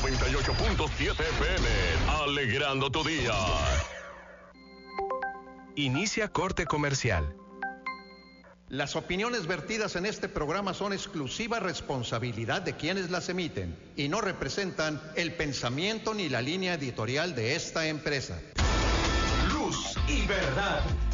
98.7 FM, alegrando tu día. Inicia corte comercial. Las opiniones vertidas en este programa son exclusiva responsabilidad de quienes las emiten y no representan el pensamiento ni la línea editorial de esta empresa. Luz y verdad.